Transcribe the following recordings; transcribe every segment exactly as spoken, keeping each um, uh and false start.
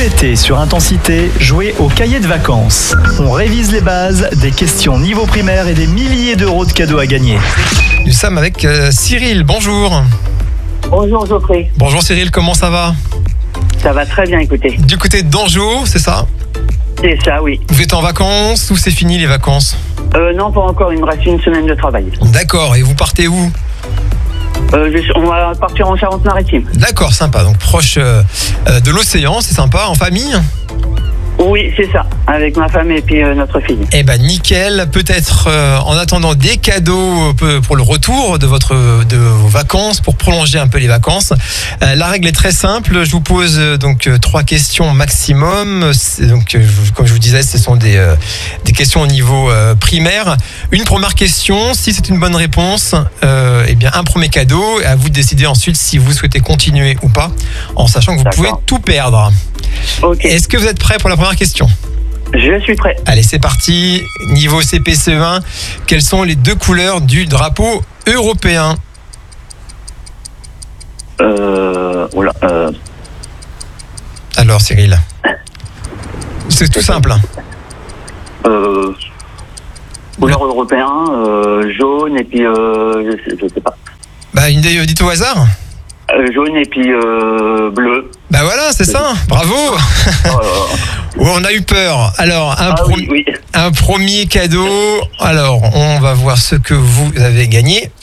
l'été sur Intensité, jouez au cahier de vacances. On révise les bases, des questions niveau primaire et des milliers d'euros de cadeaux à gagner. Nous sommes avec euh, Cyril, bonjour. Bonjour Geoffrey. Bonjour Cyril, comment ça va? Ça va très bien, écoutez. Du côté d'Anjou, c'est ça? C'est ça, oui. Vous êtes en vacances ou c'est fini les vacances? Euh, non, pas encore, il me reste une semaine de travail. D'accord, et vous partez où? Euh, je- on va partir en Charente-Maritime. D'accord, sympa, donc proche euh, euh, de l'océan, c'est sympa, en famille? Oui, c'est ça, avec ma femme et puis euh, notre fille. Eh ben nickel, peut-être euh, en attendant des cadeaux euh, peu- pour le retour de votre de vos vacances, pour prolonger un peu les vacances. Euh, la règle est très simple, je vous pose euh, donc euh, trois questions maximum. C'est donc euh, je- comme je vous disais, ce sont des euh, des questions au niveau euh, primaire. Une première question, si c'est une bonne réponse, euh, eh bien un premier cadeau. Et à vous de décider ensuite si vous souhaitez continuer ou pas, en sachant que vous D'accord. pouvez tout perdre. Ok, Est-ce que vous êtes prêts pour la première question? je suis prêt. Allez, c'est parti. Niveau C P C E un, quelles sont les deux couleurs du drapeau européen? Euh... Oula, euh... Alors, Cyril, c'est tout simple. euh couleur européen, euh, jaune et puis... Euh, je, sais, je sais pas. Bah, une idée, dites au hasard. Euh, jaune et puis euh, bleu. Bah voilà, c'est ça. Bravo. Euh, Oh, on a eu peur. Alors, un, ah pro- oui, oui. un premier cadeau. Alors, on va voir ce que vous avez gagné.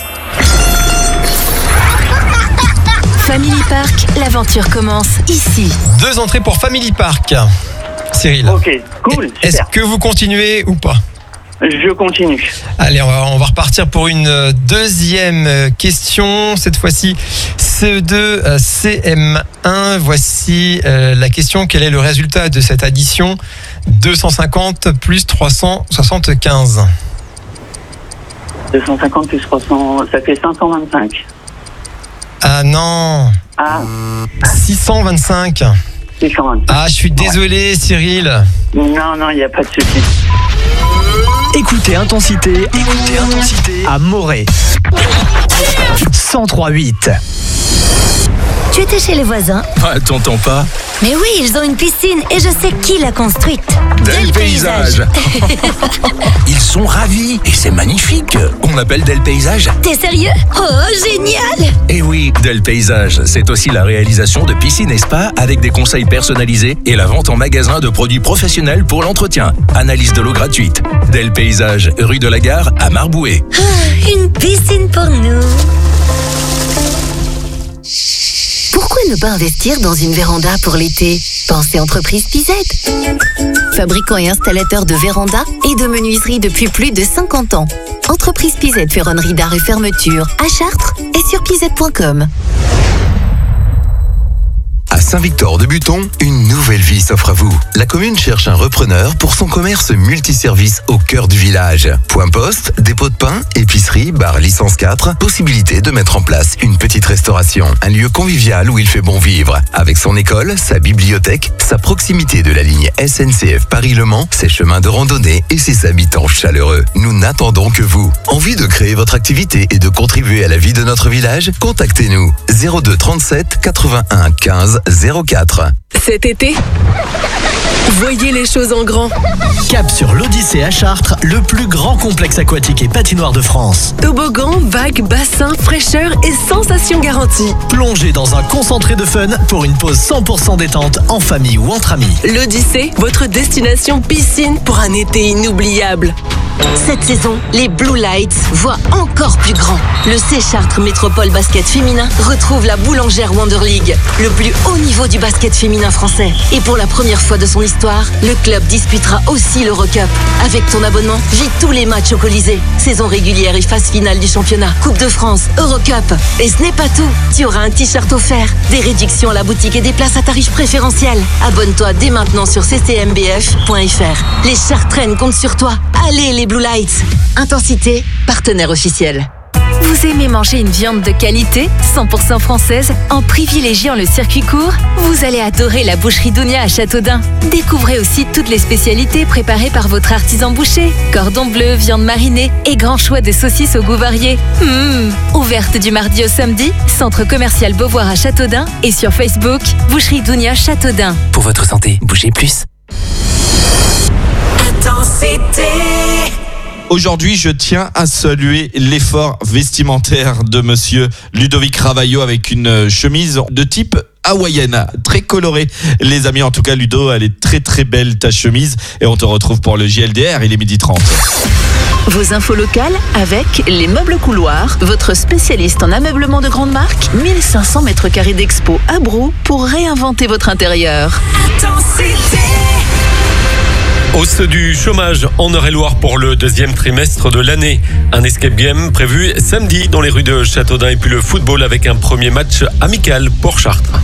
Family Park, l'aventure commence ici. Deux entrées pour Family Park. Cyril, Ok, cool, est-ce super. que vous continuez ou pas? Je continue. Allez, on va, on va repartir pour une euh, deuxième euh, question. Cette fois-ci, C E deux, euh, C M un. Voici euh, la question. Quel est le résultat de cette addition? deux cent cinquante plus trois cent soixante-quinze. deux cent cinquante plus trois cents, ça fait cinq cent vingt-cinq. Ah non, Ah, six cent vingt-cinq. six cent vingt-cinq. Ah, je suis désolé, Cyril. Non, non, il n'y a pas de souci. Écoutez Intensité, écoutez Intensité à Morée. cent trois virgule huit. Tu étais chez les voisins? Ah, t'entends pas? Mais oui, ils ont une piscine et je sais qui l'a construite. Del Paysage. Ils sont ravis et c'est magnifique. On appelle Del Paysage. T'es sérieux? Oh, génial! Et oui, Del Paysage, c'est aussi la réalisation de piscines et spas avec des conseils personnalisés et la vente en magasin de produits professionnels pour l'entretien. Analyse de l'eau gratuite. Del Paysage, rue de la Gare à Marboué. Une piscine pour nous. Pourquoi ne pas investir dans une véranda pour l'été? Pensez entreprise P Z. Fabricant et installateur de vérandas et de menuiserie depuis plus de cinquante ans. Entreprise P Z ferronnerie d'art et fermeture à Chartres et sur p z point com. À Saint-Victor-de-Buton, une nouvelle vie s'offre à vous. La commune cherche un repreneur pour son commerce multiservice au cœur du village. Point poste, dépôt de pain, épicerie, bar licence quatre, possibilité de mettre en place une petite restauration. Un lieu convivial où il fait bon vivre. Avec son école, sa bibliothèque, sa proximité de la ligne S N C F Paris-Le Mans, ses chemins de randonnée et ses habitants chaleureux. Nous n'attendons que vous. Envie de créer votre activité et de contribuer à la vie de notre village? Contactez-nous zéro deux trente-sept quatre-vingt-un quinze zéro quatre. Cet été, voyez les choses en grand. Cap sur l'Odyssée à Chartres, le plus grand complexe aquatique et patinoire de France. Toboggan, vagues, bassins, fraîcheur et sensations garanties. Plongez dans un concentré de fun pour une pause cent pour cent détente en famille ou entre amis. L'Odyssée, votre destination piscine pour un été inoubliable. Cette saison, les Blue Lights voient encore plus grand. Le C Chartres Métropole Basket Féminin retrouve la Boulangère Wonder League, le plus haut niveau du basket féminin français. Et pour la première fois de son histoire, le club disputera aussi l'Eurocup. Avec ton abonnement, vis tous les matchs au Colisée. Saison régulière et phase finale du championnat, Coupe de France, Eurocup. Et ce n'est pas tout, tu auras un t-shirt offert, des réductions à la boutique et des places à tarifs préférentiels. Abonne-toi dès maintenant sur c c m b f point f r. Les Chartraines comptent sur toi. Allez les Blue Lights. Intensité, partenaire officiel. Vous aimez manger une viande de qualité, cent pour cent française, en privilégiant le circuit court? Vous allez adorer la boucherie Dounia à Châteaudun. Découvrez aussi toutes les spécialités préparées par votre artisan boucher. Cordon bleu, viande marinée et grand choix de saucisses au goût varié. Mmh. Ouverte du mardi au samedi, centre commercial Beauvoir à Châteaudun et sur Facebook, boucherie Dounia Châteaudun. Pour votre santé, bougez plus. Intensité. Aujourd'hui, je tiens à saluer l'effort vestimentaire de monsieur Ludovic Ravaillot avec une chemise de type hawaïenne, très colorée. Les amis, en tout cas, Ludo, elle est très très belle ta chemise et on te retrouve pour le J L D R, il est midi trente. Vos infos locales avec Les Meubles Couloirs, votre spécialiste en ameublement de grande marque. mille cinq cents mètres carrés d'expo à Brou pour réinventer votre intérieur. Intensité. Hausse du chômage en Eure-et-Loire pour le deuxième trimestre de l'année. Un escape game prévu samedi dans les rues de Châteaudun et puis le football avec un premier match amical pour Chartres.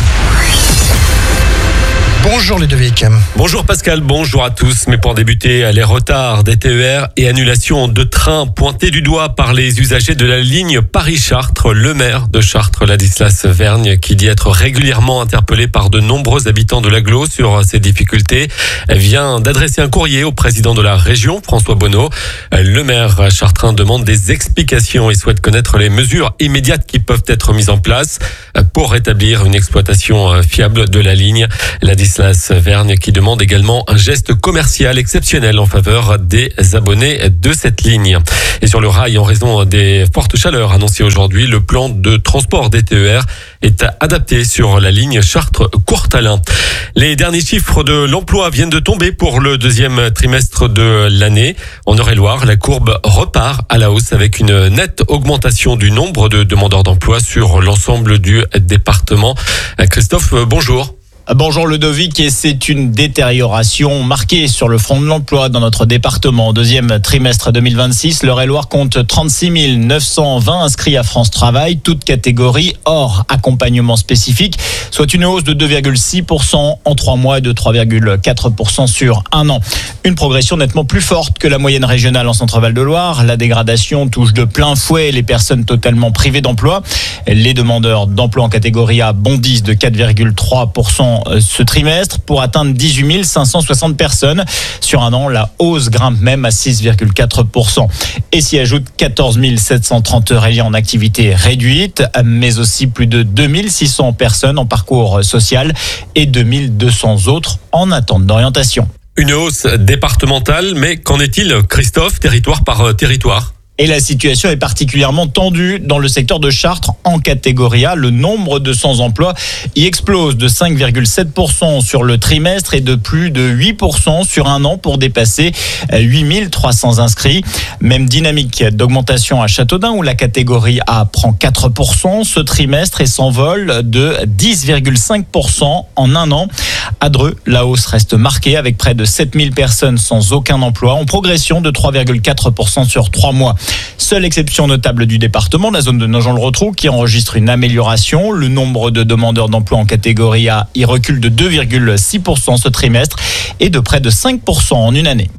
Bonjour Ludovic. Bonjour Pascal, bonjour à tous. Mais pour débuter, les retards des T E R et annulations de trains pointés du doigt par les usagers de la ligne Paris-Chartres. Le maire de Chartres, Ladislas Vergne, qui dit être régulièrement interpellé par de nombreux habitants de l'agglo sur ces difficultés, vient d'adresser un courrier au président de la région, François Bonneau. Le maire chartrain demande des explications et souhaite connaître les mesures immédiates qui peuvent être mises en place pour rétablir une exploitation fiable de la ligne. Ladislas Vergne qui demande également un geste commercial exceptionnel en faveur des abonnés de cette ligne. Et sur le rail, en raison des fortes chaleurs annoncées aujourd'hui, le plan de transport des T E R est adapté sur la ligne Chartres-Courtalin. Les derniers chiffres de l'emploi viennent de tomber pour le deuxième trimestre de l'année. En Eure-et-Loire, la courbe repart à la hausse avec une nette augmentation du nombre de demandeurs d'emploi sur l'ensemble du département. Christophe, bonjour. Bonjour Ludovic, et c'est une détérioration marquée sur le front de l'emploi dans notre département. Au deuxième trimestre deux mille vingt-six, l'Eure-et-Loire compte trente-six mille neuf cent vingt inscrits à France Travail, toutes catégories hors accompagnement spécifique, soit une hausse de deux virgule six pour cent en trois mois et de trois virgule quatre pour cent sur un an. Une progression nettement plus forte que la moyenne régionale en Centre-Val de Loire. La dégradation touche de plein fouet les personnes totalement privées d'emploi. Les demandeurs d'emploi en catégorie A bondissent de quatre virgule trois pour cent ce trimestre pour atteindre dix-huit mille cinq cent soixante personnes. Sur un an, la hausse grimpe même à six virgule quatre pour cent. Et s'y ajoutent quatorze mille sept cent trente Euriens en activité réduite, mais aussi plus de deux mille six cents personnes en parcours social et deux mille deux cents autres en attente d'orientation. Une hausse départementale, mais qu'en est-il, Christophe, territoire par territoire ? Et la situation est particulièrement tendue dans le secteur de Chartres en catégorie A. Le nombre de sans-emploi y explose de cinq virgule sept pour cent sur le trimestre et de plus de huit pour cent sur un an pour dépasser huit mille trois cents inscrits. Même dynamique d'augmentation à Châteaudun où la catégorie A prend quatre pour cent ce trimestre et s'envole de dix virgule cinq pour cent en un an. À Dreux, la hausse reste marquée avec près de sept mille personnes sans aucun emploi en progression de trois virgule quatre pour cent sur trois mois. Seule exception notable du département, la zone de Nogent-le-Rotrou qui enregistre une amélioration. Le nombre de demandeurs d'emploi en catégorie A y recule de deux virgule six pour cent ce trimestre et de près de cinq pour cent en une année.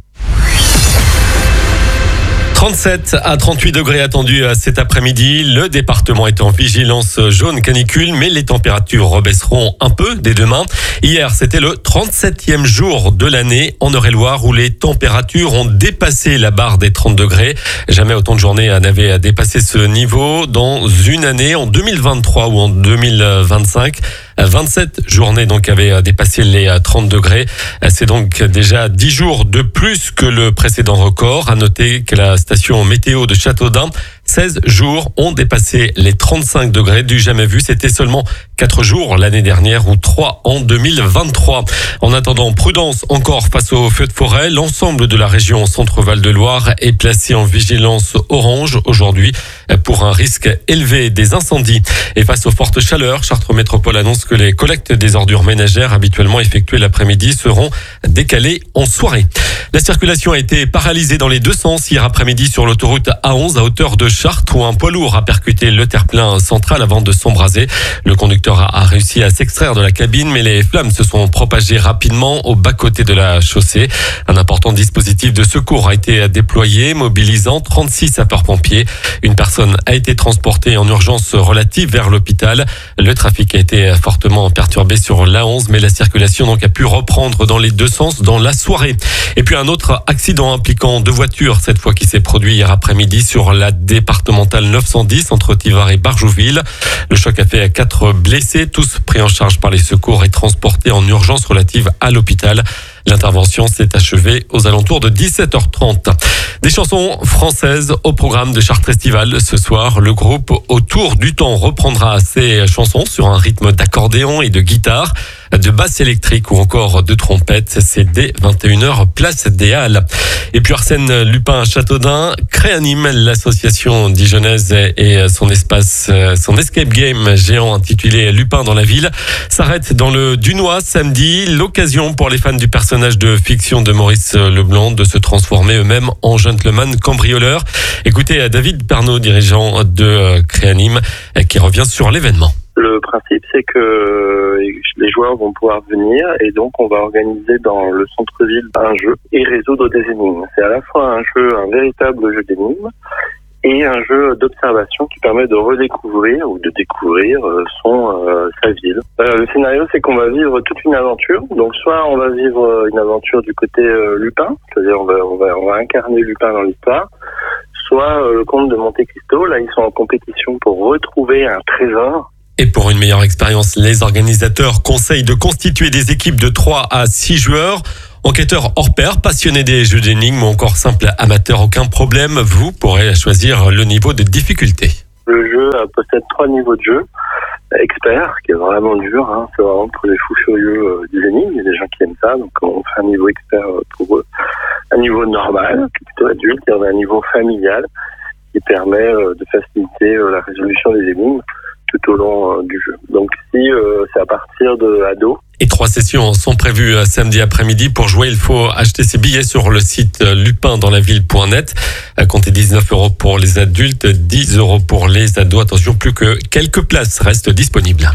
trente-sept à trente-huit degrés attendus cet après-midi. Le département est en vigilance jaune canicule, mais les températures rebaisseront un peu dès demain. Hier, c'était le trente-septième jour de l'année en Eure-et-Loire où les températures ont dépassé la barre des trente degrés. Jamais autant de journées n'avaient dépassé ce niveau dans une année, en deux mille vingt-trois ou en deux mille vingt-cinq. vingt-sept journées donc avaient dépassé les trente degrés. C'est donc déjà dix jours de plus que le précédent record. À noter que la station météo de Châteaudun, seize jours ont dépassé les trente-cinq degrés du jamais vu. C'était seulement quatre jours l'année dernière ou trois en deux mille vingt-trois. En attendant, prudence encore face aux feux de forêt. L'ensemble de la région Centre-Val de Loire est placé en vigilance orange aujourd'hui pour un risque élevé des incendies. Et face aux fortes chaleurs, Chartres Métropole annonce que les collectes des ordures ménagères habituellement effectuées l'après-midi seront décalées en soirée. La circulation a été paralysée dans les deux sens hier après-midi sur l'autoroute A onze à hauteur de Chartres où un poids lourd a percuté le terre-plein central avant de s'embraser. Le conducteur a réussi à s'extraire de la cabine, mais les flammes se sont propagées rapidement au bas-côté de la chaussée. Un important dispositif de secours a été déployé, mobilisant trente-six sapeurs-pompiers. Une personne a été transportée en urgence relative vers l'hôpital. Le trafic a été fortement perturbé sur l'A onze, mais la circulation donc a pu reprendre dans les deux sens dans la soirée. Et puis un autre accident impliquant deux voitures, cette fois qui s'est produit hier après-midi sur la départementale neuf cent dix entre Tivars et Barjouville. Le choc a fait quatre blessés, tous pris en charge par les secours et transportés en urgence relative à l'hôpital. L'intervention s'est achevée aux alentours de dix-sept heures trente. Des chansons françaises au programme de Chartres Estival. Ce soir, le groupe Autour du Temps reprendra ses chansons sur un rythme d'accordéon et de guitare, de basse électrique ou encore de trompette. C'est dès vingt et une heures, place des Halles. Et puis Arsène Lupin à Châteaudun, Créanime, l'association dijonnaise et son espace, son escape game géant intitulé Lupin dans la ville, s'arrête dans le Dunois samedi. L'occasion pour les fans du personnage de fiction de Maurice Leblanc de se transformer eux-mêmes en gentleman cambrioleurs. Écoutez David Pernaud, dirigeant de Créanime, qui revient sur l'événement. Le principe, c'est que les joueurs vont pouvoir venir et donc on va organiser dans le centre-ville un jeu et résoudre des énigmes. C'est à la fois un jeu, un véritable jeu d'énigmes et un jeu d'observation qui permet de redécouvrir ou de découvrir son euh, sa ville. Euh, le scénario, c'est qu'on va vivre toute une aventure. Donc soit on va vivre une aventure du côté euh, Lupin, c'est-à-dire on va, on va, on va incarner Lupin dans l'histoire, soit euh, le comte de Monte Cristo. Là, ils sont en compétition pour retrouver un trésor. Et pour une meilleure expérience, les organisateurs conseillent de constituer des équipes de trois à six joueurs. Enquêteurs hors pair, passionnés des jeux d'énigmes ou encore simples amateurs, aucun problème. Vous pourrez choisir le niveau de difficulté. Le jeu possède trois niveaux de jeu. Expert, qui est vraiment dur, hein, c'est vraiment pour les fous furieux euh, des énigmes. Il y a des gens qui aiment ça, donc on fait un niveau expert pour eux. Un niveau normal, qui est plutôt adulte, et on a un niveau familial qui permet euh, de faciliter euh, la résolution des énigmes tout au long euh, du jeu. Donc si euh, c'est à partir de ado. Et trois sessions sont prévues samedi après-midi. Pour jouer, il faut acheter ses billets sur le site lupin dans la ville point net. Comptez dix-neuf euros pour les adultes, dix euros pour les ados. Attention, plus que quelques places restent disponibles.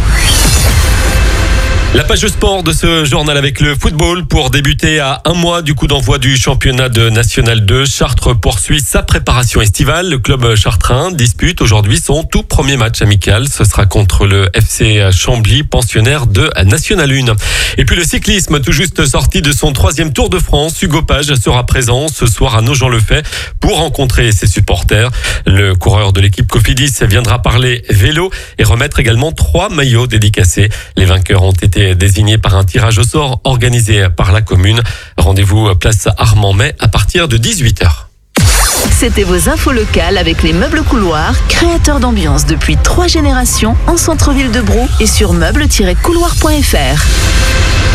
La page sport de ce journal avec le football pour débuter à un mois du coup d'envoi du championnat de National deux. Chartres poursuit sa préparation estivale. Le club chartrain dispute aujourd'hui son tout premier match amical. Ce sera contre le F C Chambly, pensionnaire de National un. Et puis le cyclisme, tout juste sorti de son troisième Tour de France. Hugo Page sera présent ce soir à Nogent-le-Fait pour rencontrer ses supporters. Le coureur de l'équipe Cofidis viendra parler vélo et remettre également trois maillots dédicacés. Les vainqueurs ont été désigné par un tirage au sort organisé par la commune. Rendez-vous place Armand-May à partir de dix-huit heures. C'était vos infos locales avec les meubles couloirs, créateurs d'ambiance depuis trois générations en centre-ville de Brou et sur meubles tiret couloir point f r.